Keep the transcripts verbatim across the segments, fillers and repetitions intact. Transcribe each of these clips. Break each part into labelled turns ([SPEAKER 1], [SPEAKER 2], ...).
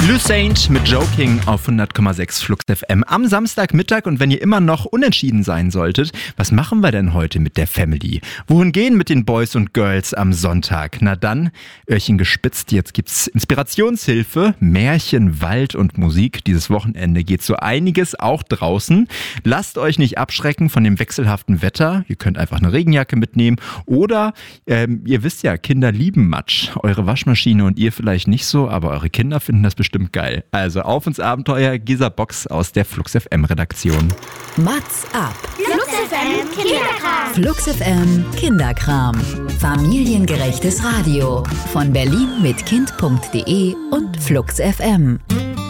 [SPEAKER 1] Blue Saint mit Joking auf hundert Komma sechs Flux F M am Samstagmittag. Und wenn ihr immer noch unentschieden sein solltet, was machen wir denn heute mit der Family? Wohin gehen mit den Boys und Girls am Sonntag? Na dann, Öhrchen gespitzt, jetzt gibt's Inspirationshilfe, Märchen, Wald und Musik. Dieses Wochenende geht so einiges auch draußen. Lasst euch nicht abschrecken von dem wechselhaften Wetter. Ihr könnt einfach eine Regenjacke mitnehmen oder ähm, ihr wisst ja, Kinder lieben Matsch. Eure Waschmaschine und ihr vielleicht nicht so, aber eure Kinder finden das bestimmt geil. Also auf ins Abenteuer, Gesa Box aus der Flux F M Redaktion.
[SPEAKER 2] Mats ab.
[SPEAKER 3] Flux F M Kinderkram.
[SPEAKER 2] Flux F M Kinderkram. Familiengerechtes Radio von Berlin mit Kind punkt de und Flux F M.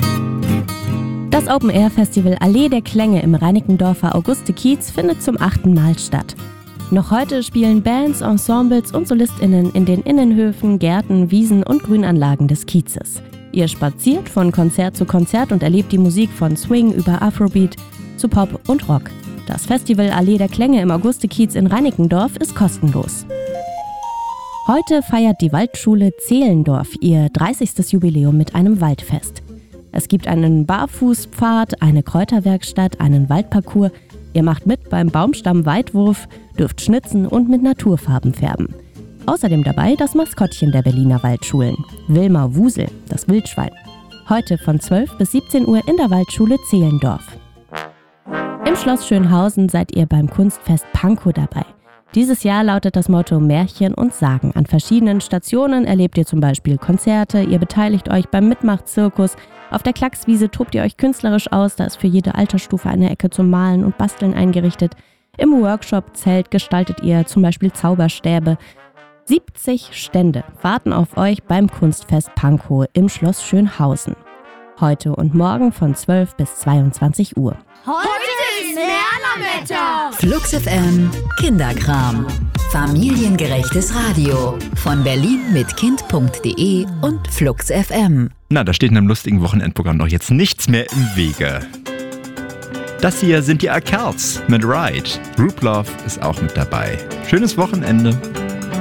[SPEAKER 4] Das Open-Air-Festival Allee der Klänge im Reinickendorfer Auguste-Kiez findet zum achten Mal statt. Noch heute spielen Bands, Ensembles und SolistInnen in den Innenhöfen, Gärten, Wiesen und Grünanlagen des Kiezes. Ihr spaziert von Konzert zu Konzert und erlebt die Musik von Swing über Afrobeat zu Pop und Rock. Das Festival Allee der Klänge im Auguste-Kiez in Reinickendorf ist kostenlos. Heute feiert die Waldschule Zehlendorf ihr dreißigstes Jubiläum mit einem Waldfest. Es gibt einen Barfußpfad, eine Kräuterwerkstatt, einen Waldparcours. Ihr macht mit beim Baumstammweitwurf, dürft schnitzen und mit Naturfarben färben. Außerdem dabei das Maskottchen der Berliner Waldschulen, Wilma Wusel, das Wildschwein. Heute von zwölf bis siebzehn Uhr in der Waldschule Zehlendorf. Im Schloss Schönhausen seid ihr beim Kunstfest Pankow dabei. Dieses Jahr lautet das Motto Märchen und Sagen. An verschiedenen Stationen erlebt ihr zum Beispiel Konzerte, ihr beteiligt euch beim Mitmachzirkus. Auf der Klackswiese tobt ihr euch künstlerisch aus, da ist für jede Altersstufe eine Ecke zum Malen und Basteln eingerichtet. Im Workshop-Zelt gestaltet ihr zum Beispiel Zauberstäbe. siebzig Stände warten auf euch beim Kunstfest Pankow im Schloss Schönhausen. Heute und morgen von zwölf bis zweiundzwanzig Uhr.
[SPEAKER 3] Heute ist Lernerwetter.
[SPEAKER 2] Flux F M Kinderkram. Familiengerechtes Radio von Berlin mit Kind punkt de und Flux F M.
[SPEAKER 1] Na, da steht in einem lustigen Wochenendprogramm doch jetzt nichts mehr im Wege. Das hier sind die Arkells mit Ride. Group Love ist auch mit dabei. Schönes Wochenende.